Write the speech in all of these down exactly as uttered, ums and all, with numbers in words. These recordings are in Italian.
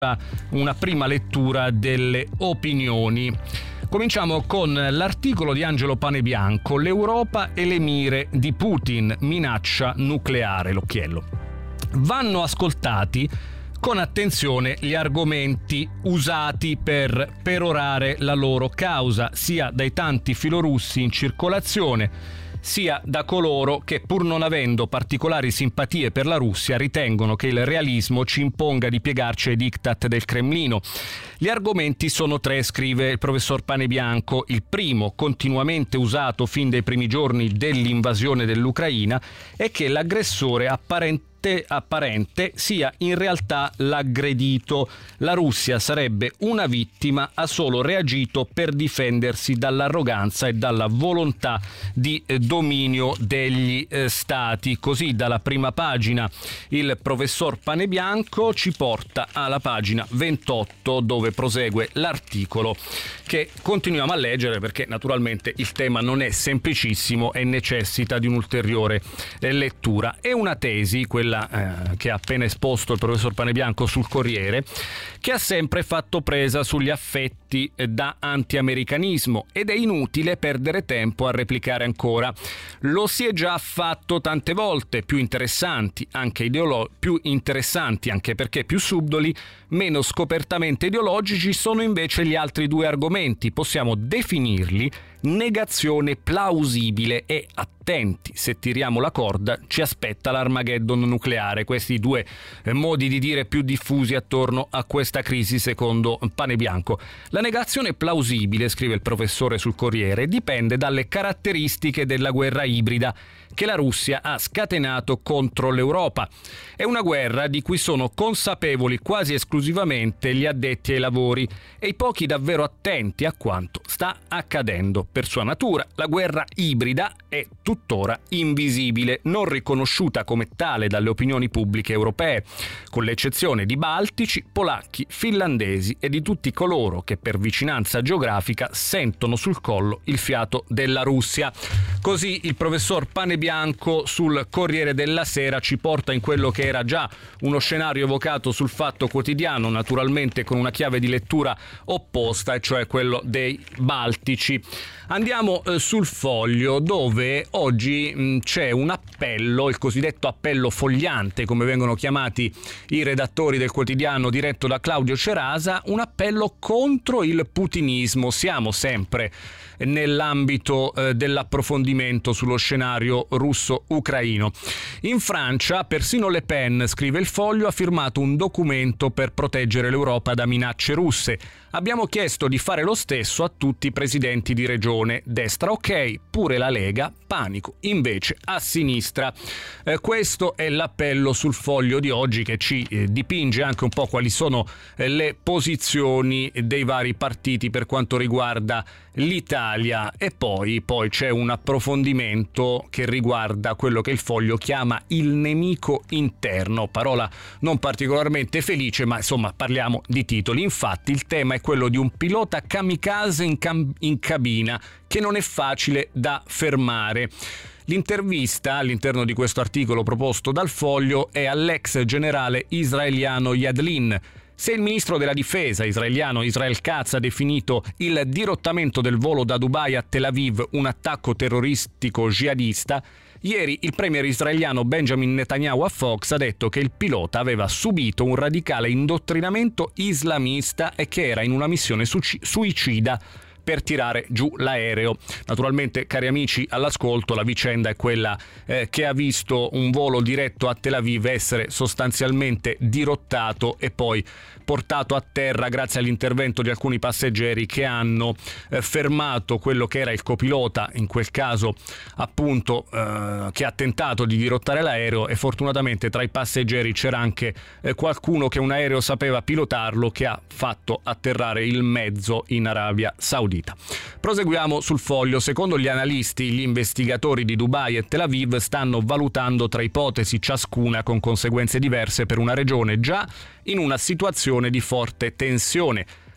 una prima lettura delle opinioni. Cominciamo con l'articolo di Angelo Panebianco, l'Europa e le mire di Putin, minaccia nucleare, l'occhiello. Vanno ascoltati con attenzione gli argomenti usati per perorare la loro causa, sia dai tanti filorussi in circolazione, sia da coloro che, pur non avendo particolari simpatie per la Russia, ritengono che il realismo ci imponga di piegarci ai diktat del Cremlino. Gli argomenti sono tre, scrive il professor Panebianco. Il primo, continuamente usato fin dai primi giorni dell'invasione dell'Ucraina, è che l'aggressore apparente apparente sia in realtà l'aggredito. La Russia sarebbe una vittima, ha solo reagito per difendersi dall'arroganza e dalla volontà di eh, dominio degli eh, stati. Così dalla prima pagina il professor Panebianco ci porta alla pagina ventotto, dove prosegue l'articolo che continuiamo a leggere perché naturalmente il tema non è semplicissimo e necessita di un'ulteriore eh, lettura. È una tesi, quella Eh, che ha appena esposto il professor Panebianco sul Corriere, che ha sempre fatto presa sugli affetti eh, da anti-americanismo, ed è inutile perdere tempo a replicare ancora. Lo si è già fatto tante volte, più interessanti anche ideolo- più interessanti anche perché più subdoli, meno scopertamente ideologici sono invece gli altri due argomenti. Possiamo definirli negazione plausibile e attenti, se tiriamo la corda ci aspetta l'Armageddon nucleare. Questi due eh, modi di dire più diffusi attorno a questa crisi secondo Panebianco. La negazione plausibile, scrive il professore sul Corriere, dipende dalle caratteristiche della guerra ibrida che la Russia ha scatenato contro l'Europa. È una guerra di cui sono consapevoli quasi esclusivamente gli addetti ai lavori e i pochi davvero attenti a quanto sta accadendo. Per sua natura, la guerra ibrida è tuttora invisibile, non riconosciuta come tale dalle opinioni pubbliche europee, con l'eccezione di baltici, polacchi, finlandesi e di tutti coloro che per vicinanza geografica sentono sul collo il fiato della Russia. Così il professor Panebianco sul Corriere della Sera ci porta in quello che era già uno scenario evocato sul Fatto Quotidiano, naturalmente con una chiave di lettura opposta, e cioè quello dei baltici. Andiamo eh, sul Foglio, dove oggi mh, c'è un appello, il cosiddetto appello fogliante, come vengono chiamati i redattori del quotidiano diretto da Claudio Cerasa, un appello contro il putinismo. Siamo sempre nell'ambito eh, dell'approfondimento sullo scenario russo-ucraino. In Francia, persino Le Pen, scrive il Foglio, ha firmato un documento per proteggere l'Europa da minacce russe. Abbiamo chiesto di fare lo stesso a tutti i presidenti di regione. Destra ok, pure la Lega, panico invece a sinistra. Eh, questo è l'appello sul Foglio di oggi, che ci eh, dipinge anche un po' quali sono eh, le posizioni dei vari partiti per quanto riguarda l'Italia. E poi, poi c'è un approfondimento che riguarda quello che il Foglio chiama il nemico interno, parola non particolarmente felice, ma insomma parliamo di titoli. Infatti il tema è quello di un pilota kamikaze in, cam- in cabina che non è facile da fermare. L'intervista all'interno di questo articolo proposto dal Foglio è all'ex generale israeliano Yadlin. Se il ministro della difesa israeliano Israel Katz ha definito il dirottamento del volo da Dubai a Tel Aviv un attacco terroristico jihadista, ieri il premier israeliano Benjamin Netanyahu a Fox ha detto che il pilota aveva subito un radicale indottrinamento islamista e che era in una missione suicida per tirare giù l'aereo. Naturalmente, cari amici all'ascolto, la vicenda è quella eh, che ha visto un volo diretto a Tel Aviv essere sostanzialmente dirottato e poi portato a terra grazie all'intervento di alcuni passeggeri che hanno eh, fermato quello che era il copilota, in quel caso appunto eh, che ha tentato di dirottare l'aereo, e fortunatamente tra i passeggeri c'era anche eh, qualcuno che un aereo sapeva pilotarlo, che ha fatto atterrare il mezzo in Arabia Saudita. Proseguiamo sul Foglio. Secondo gli analisti, gli investigatori di Dubai e Tel Aviv stanno valutando tre ipotesi, ciascuna con conseguenze diverse per una regione già in una situazione di forte tensione.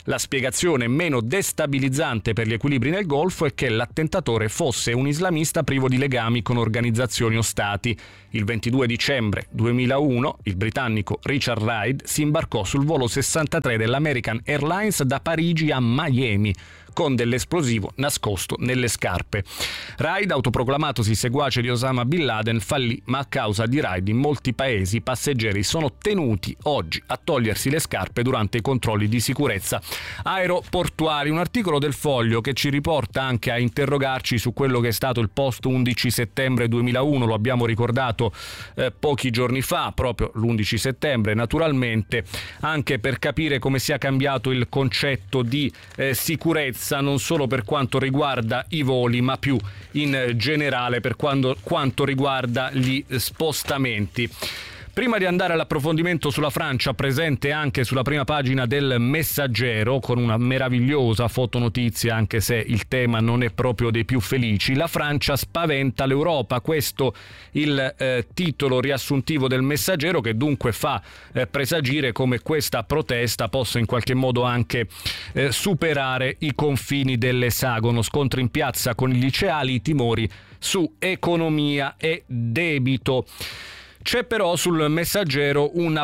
La spiegazione meno destabilizzante per gli equilibri nel Golfo è che l'attentatore fosse un islamista privo di legami con organizzazioni o stati. Il ventidue dicembre duemilauno il britannico Richard Reid si imbarcò sul volo sessantatré dell'American Airlines da Parigi a Miami con dell'esplosivo nascosto nelle scarpe. Reid, autoproclamatosi seguace di Osama Bin Laden, fallì, ma a causa di Reid in molti paesi i passeggeri sono tenuti oggi a togliersi le scarpe durante i controlli di sicurezza aeroportuali. Un articolo del Foglio che ci riporta anche a interrogarci su quello che è stato il post undici settembre duemilauno, lo abbiamo ricordato eh, pochi giorni fa, proprio l'undici settembre, naturalmente, anche per capire come sia cambiato il concetto di eh, sicurezza, non solo per quanto riguarda i voli, ma più in generale per quanto, quanto riguarda gli spostamenti. Prima di andare all'approfondimento sulla Francia, presente anche sulla prima pagina del Messaggero, con una meravigliosa fotonotizia, anche se il tema non è proprio dei più felici, la Francia spaventa l'Europa. Questo il eh, titolo riassuntivo del Messaggero, che dunque fa eh, presagire come questa protesta possa in qualche modo anche eh, superare i confini dell'esagono. Scontri in piazza con i liceali, i timori su economia e debito. C'è però sul Messaggero un,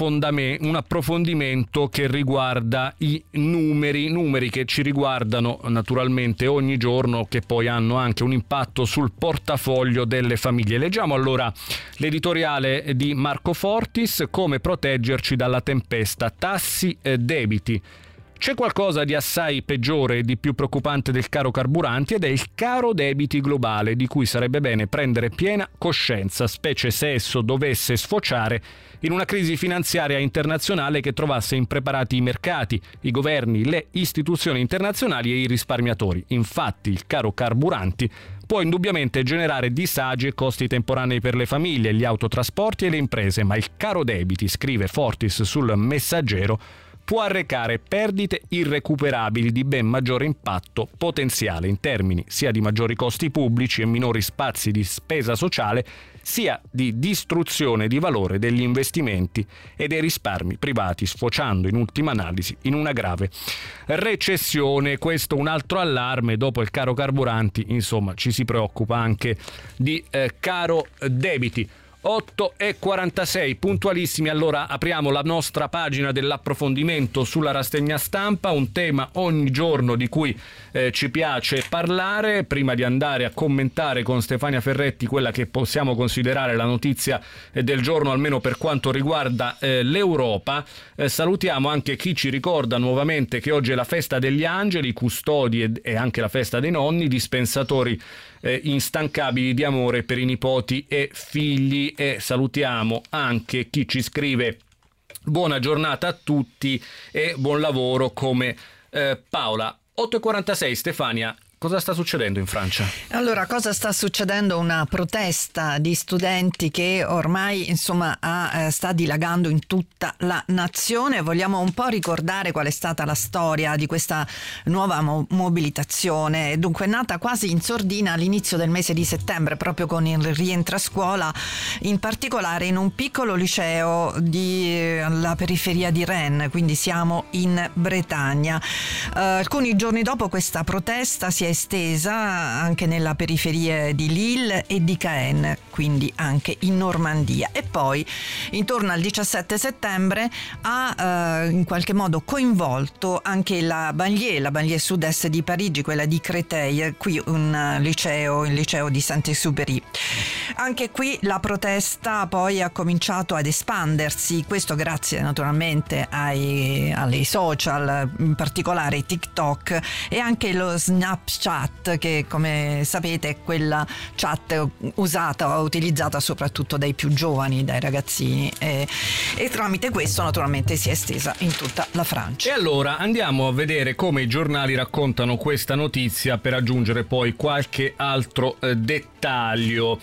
un approfondimento che riguarda i numeri, numeri che ci riguardano naturalmente ogni giorno, che poi hanno anche un impatto sul portafoglio delle famiglie. Leggiamo allora l'editoriale di Marco Fortis, come proteggerci dalla tempesta, tassi e debiti. C'è qualcosa di assai peggiore e di più preoccupante del caro carburanti, ed è il caro debiti globale, di cui sarebbe bene prendere piena coscienza, specie se esso dovesse sfociare in una crisi finanziaria internazionale che trovasse impreparati i mercati, i governi, le istituzioni internazionali e i risparmiatori. Infatti il caro carburanti può indubbiamente generare disagi e costi temporanei per le famiglie, gli autotrasporti e le imprese, ma il caro debiti, scrive Fortis sul Messaggero, può arrecare perdite irrecuperabili di ben maggiore impatto potenziale in termini sia di maggiori costi pubblici e minori spazi di spesa sociale, sia di distruzione di valore degli investimenti e dei risparmi privati, sfociando in ultima analisi in una grave recessione. Questo un altro allarme. Dopo il caro carburanti, insomma, ci si preoccupa anche di eh, caro debiti. otto e quarantasei, puntualissimi. Allora apriamo la nostra pagina dell'approfondimento sulla rassegna stampa, un tema ogni giorno di cui eh, ci piace parlare. Prima di andare a commentare con Stefania Ferretti quella che possiamo considerare la notizia eh, del giorno, almeno per quanto riguarda eh, l'Europa, eh, salutiamo anche chi ci ricorda nuovamente che oggi è la festa degli angeli, custodi e, e anche la festa dei nonni, dispensatori eh, instancabili di amore per i nipoti e figli. E salutiamo anche chi ci scrive buona giornata a tutti e buon lavoro, come eh, Paola. otto e quarantasei, Stefania, cosa sta succedendo in Francia? Allora, cosa sta succedendo? Una protesta di studenti che ormai insomma ha, eh, sta dilagando in tutta la nazione. Vogliamo un po' ricordare qual è stata la storia di questa nuova mo- mobilitazione. Dunque è nata quasi in sordina all'inizio del mese di settembre, proprio con il rientro a scuola, in particolare in un piccolo liceo di alla periferia di Rennes, quindi siamo in Bretagna. Uh, alcuni giorni dopo questa protesta si è estesa anche nella periferia di Lille e di Caen, quindi anche in Normandia, e poi intorno al diciassette settembre ha eh, in qualche modo coinvolto anche la banlieue, la banlieue sud-est di Parigi, quella di Créteil, qui un liceo, il liceo di Saint-Exupéry. Anche qui la protesta poi ha cominciato ad espandersi, questo grazie naturalmente ai, ai social, in particolare TikTok e anche lo Snapchat, che come sapete è quella chat usata, utilizzata soprattutto dai più giovani, dai ragazzini, e, e tramite questo naturalmente si è estesa in tutta la Francia. E allora andiamo a vedere come i giornali raccontano questa notizia, per aggiungere poi qualche altro eh, dettaglio. dettaglio.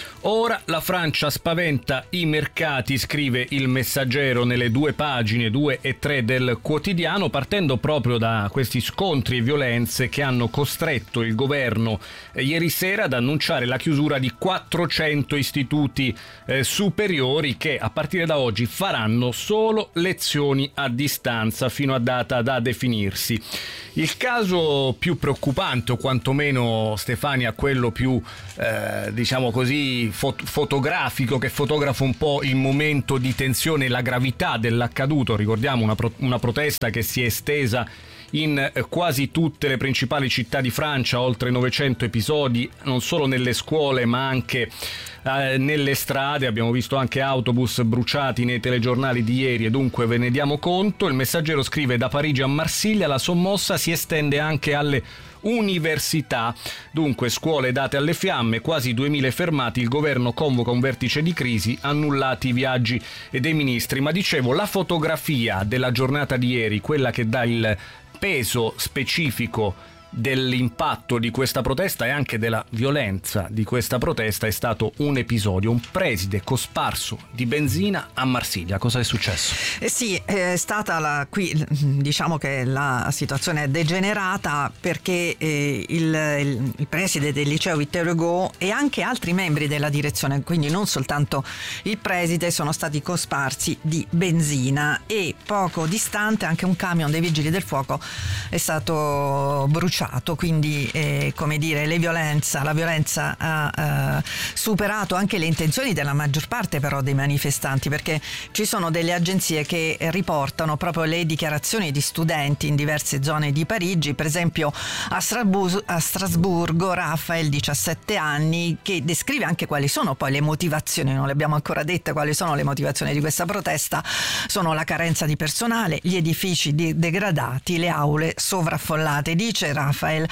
Ora la Francia spaventa i mercati, scrive il Messaggero nelle due pagine due e tre del quotidiano, partendo proprio da questi scontri e violenze che hanno costretto il governo eh, ieri sera ad annunciare la chiusura di quattrocento istituti eh, superiori che a partire da oggi faranno solo lezioni a distanza fino a data da definirsi. Il caso più preoccupante, o quantomeno, Stefania, quello più eh, diciamo così fot- fotografico, che fotografa un po' il momento di tensione e la gravità dell'accaduto. Ricordiamo una, pro- una protesta che si è estesa in quasi tutte le principali città di Francia, oltre novecento episodi, non solo nelle scuole ma anche eh, nelle strade. Abbiamo visto anche autobus bruciati nei telegiornali di ieri e dunque ve ne diamo conto. Il Messaggero scrive: da Parigi a Marsiglia la sommossa si estende anche alle università, dunque scuole date alle fiamme, quasi duemila fermati, il governo convoca un vertice di crisi, annullati i viaggi dei ministri. Ma dicevo, la fotografia della giornata di ieri, quella che dà il peso specifico dell'impatto di questa protesta e anche della violenza di questa protesta, è stato un episodio, un preside cosparso di benzina a Marsiglia. Cosa è successo? Eh sì, è stata la, qui diciamo che la situazione è degenerata perché eh, il, il, il preside del liceo Victor Hugo e anche altri membri della direzione, quindi non soltanto il preside, sono stati cosparsi di benzina, e poco distante anche un camion dei vigili del fuoco è stato bruciato. Quindi eh, come dire, le violenza, la violenza ha eh, superato anche le intenzioni della maggior parte però dei manifestanti, perché ci sono delle agenzie che riportano proprio le dichiarazioni di studenti in diverse zone di Parigi. Per esempio a Strasburgo, a Strasburgo Rafael, diciassette anni, che descrive anche quali sono poi le motivazioni, non le abbiamo ancora dette quali sono le motivazioni di questa protesta. Sono la carenza di personale, gli edifici de- degradati, le aule sovraffollate. Dice Rafael,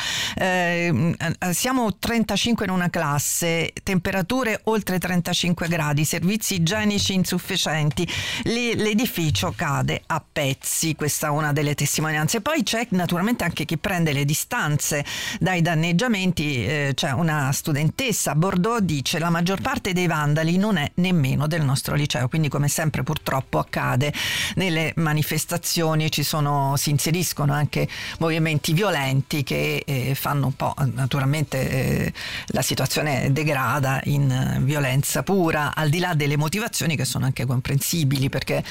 eh, siamo trentacinque in una classe, temperature oltre trentacinque gradi, servizi igienici insufficienti, l'edificio cade a pezzi. Questa è una delle testimonianze. Poi c'è naturalmente anche chi prende le distanze dai danneggiamenti. Eh, c'è una studentessa a Bordeaux, dice: la maggior parte dei vandali non è nemmeno del nostro liceo. Quindi, come sempre purtroppo accade nelle manifestazioni, ci sono, si inseriscono anche movimenti violenti che eh, fanno un po', naturalmente eh, la situazione degrada in eh, violenza pura, al di là delle motivazioni che sono anche comprensibili, perché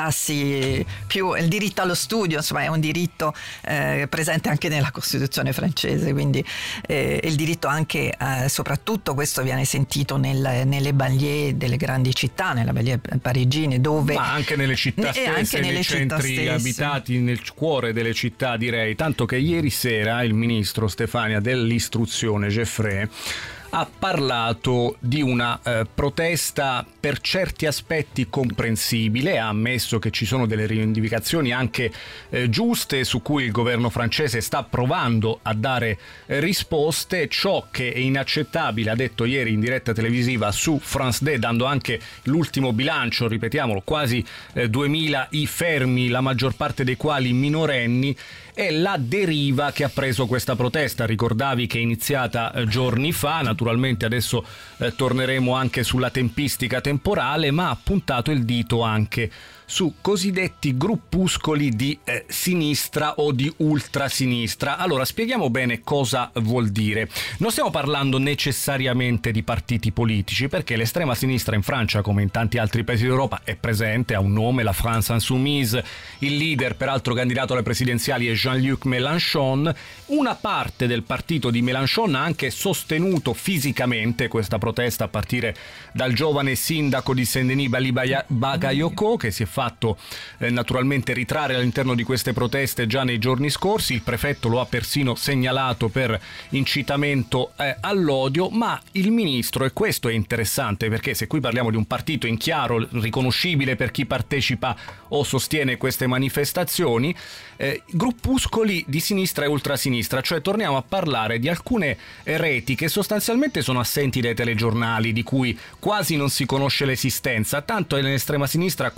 classi più il diritto allo studio, insomma, è un diritto eh, presente anche nella Costituzione francese, quindi eh, il diritto anche eh, soprattutto questo viene sentito nel, nelle banlieue delle grandi città, nelle banlieue parigine, dove ma anche nelle città stesse, anche nei nelle centri città abitati, nel cuore delle città, direi, tanto che ieri sera il ministro Stefania dell'istruzione Geoffrey ha parlato di una eh, protesta per certi aspetti comprensibile, ha ammesso che ci sono delle rivendicazioni anche eh, giuste su cui il governo francese sta provando a dare eh, risposte. Ciò che è inaccettabile, ha detto ieri in diretta televisiva su France deux, dando anche l'ultimo bilancio, ripetiamolo, quasi eh, duemila i fermi, la maggior parte dei quali minorenni, è la deriva che ha preso questa protesta. Ricordavi che è iniziata eh, giorni fa, naturalmente adesso eh, torneremo anche sulla tempistica temporale, ma ha puntato il dito anche su cosiddetti gruppuscoli di eh, sinistra o di ultrasinistra. Allora, spieghiamo bene cosa vuol dire. Non stiamo parlando necessariamente di partiti politici, perché l'estrema sinistra in Francia, come in tanti altri paesi d'Europa, è presente, ha un nome, la France Insoumise, il leader, peraltro candidato alle presidenziali, è Jean-Luc Mélenchon. Una parte del partito di Mélenchon ha anche sostenuto fisicamente questa protesta, a partire dal giovane sindaco di Saint-Denis Bali Bagayoko, che si è fatto eh, naturalmente ritrarre all'interno di queste proteste già nei giorni scorsi. Il prefetto lo ha persino segnalato per incitamento eh, all'odio. Ma il ministro, e questo è interessante, perché se qui parliamo di un partito in chiaro, riconoscibile per chi partecipa o sostiene queste manifestazioni, eh, gruppuscoli di sinistra e ultrasinistra, cioè torniamo a parlare di alcune reti che sostanzialmente sono assenti dai telegiornali, di cui quasi non si conosce l'esistenza, tanto nell'estrema sinistra quanto delle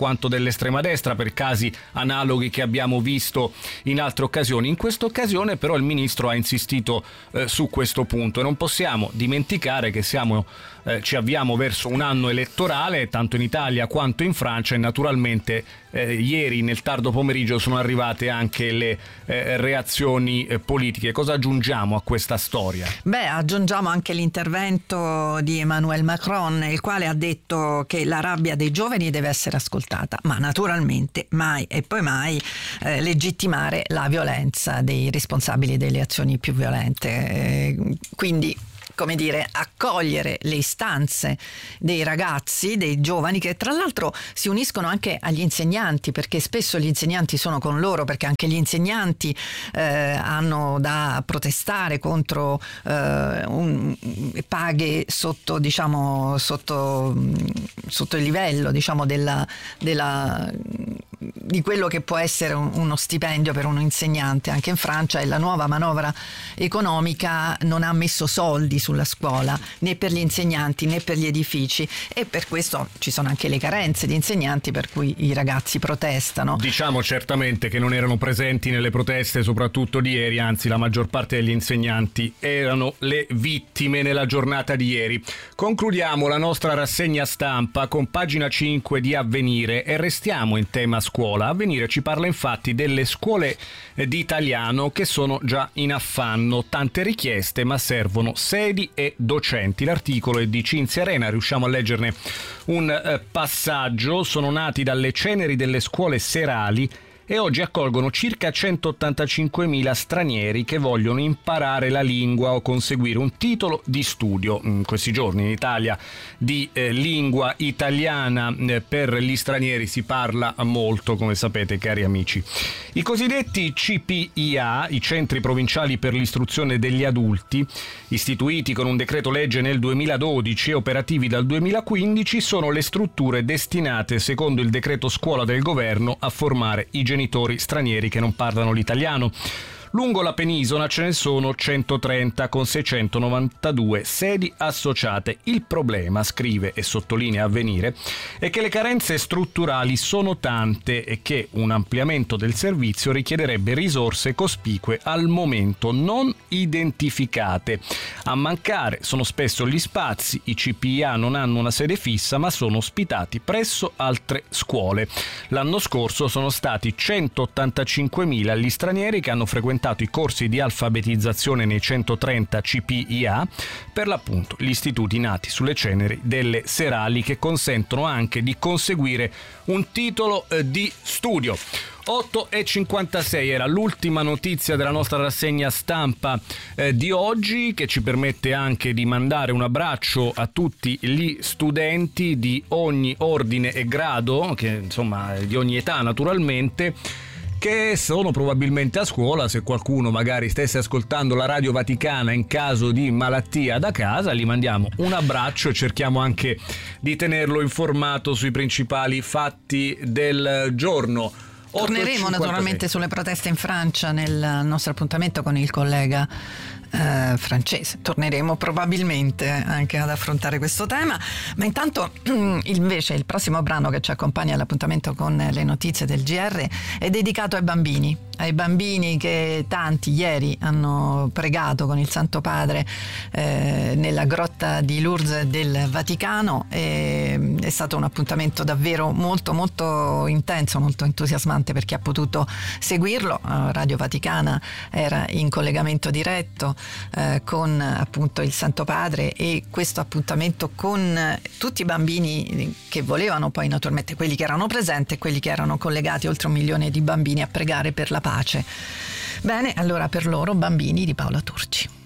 dell'estrema destra per casi analoghi che abbiamo visto in altre occasioni. In questa occasione però il ministro ha insistito eh, su questo punto, e non possiamo dimenticare che siamo eh, ci avviamo verso un anno elettorale tanto in Italia quanto in Francia, e naturalmente eh, ieri nel tardo pomeriggio sono arrivate anche le eh, reazioni eh, politiche. Cosa aggiungiamo a questa storia? Beh, aggiungiamo anche l'intervento di Emmanuel Macron, il quale ha detto che la rabbia dei giovani deve essere ascoltata, ma naturalmente mai e poi mai eh, legittimare la violenza dei responsabili delle azioni più violente. Eh, quindi come dire, accogliere le istanze dei ragazzi, dei giovani, che tra l'altro si uniscono anche agli insegnanti, perché spesso gli insegnanti sono con loro, perché anche gli insegnanti eh, hanno da protestare contro eh, un, paghe sotto, diciamo, sotto, sotto il livello, diciamo, della, della di quello che può essere un, uno stipendio per un insegnante. Anche in Francia, e la nuova manovra economica non ha messo soldi sulla scuola, né per gli insegnanti né per gli edifici, e per questo ci sono anche le carenze di insegnanti, per cui i ragazzi protestano. Diciamo certamente che non erano presenti nelle proteste soprattutto di ieri, anzi la maggior parte degli insegnanti erano le vittime nella giornata di ieri. Concludiamo la nostra rassegna stampa con pagina cinque di Avvenire e restiamo in tema scuola. Avvenire ci parla infatti delle scuole di italiano che sono già in affanno, tante richieste ma servono sedi e docenti. L'articolo è di Cinzia Arena, riusciamo a leggerne un eh, passaggio. Sono nati dalle ceneri delle scuole serali e oggi accolgono circa centottantacinquemila stranieri che vogliono imparare la lingua o conseguire un titolo di studio. In questi giorni in Italia di eh, lingua italiana eh, per gli stranieri si parla molto, come sapete, cari amici. I cosiddetti C P I A, i centri provinciali per l'istruzione degli adulti, istituiti con un decreto legge nel duemiladodici e operativi dal duemilaquindici, sono le strutture destinate, secondo il decreto scuola del governo, a formare i genitori stranieri che non parlano l'italiano. Lungo la penisola ce ne sono centotrenta con seicentonovantadue sedi associate. Il problema, scrive e sottolinea Avvenire, è che le carenze strutturali sono tante e che un ampliamento del servizio richiederebbe risorse cospicue al momento non identificate. A mancare sono spesso gli spazi. I C P I A non hanno una sede fissa ma sono ospitati presso altre scuole. L'anno scorso sono stati centottantacinquemila gli stranieri che hanno frequentato i corsi di alfabetizzazione nei centotrenta C P I A, per l'appunto gli istituti nati sulle ceneri delle serali, che consentono anche di conseguire un titolo eh, di studio. otto e cinquantasei era l'ultima notizia della nostra rassegna stampa eh, di oggi, che ci permette anche di mandare un abbraccio a tutti gli studenti di ogni ordine e grado, che insomma di ogni età naturalmente, che sono probabilmente a scuola. Se qualcuno magari stesse ascoltando la Radio Vaticana in caso di malattia da casa, gli mandiamo un abbraccio e cerchiamo anche di tenerlo informato sui principali fatti del giorno. Torneremo naturalmente sulle proteste in Francia nel nostro appuntamento con il collega eh, francese. Torneremo probabilmente anche ad affrontare questo tema, ma intanto invece il prossimo brano che ci accompagna all'appuntamento con le notizie del G R è dedicato ai bambini, ai bambini che tanti ieri hanno pregato con il Santo Padre eh, nella grotta di Lourdes del Vaticano. E è stato un appuntamento davvero molto molto intenso, molto entusiasmante per chi ha potuto seguirlo. Radio Vaticana era in collegamento diretto eh, con appunto il Santo Padre, e questo appuntamento con tutti i bambini che volevano, poi naturalmente quelli che erano presenti e quelli che erano collegati, oltre un milione di bambini, a pregare per la pace. Bene, allora per loro bambini di Paola Turci.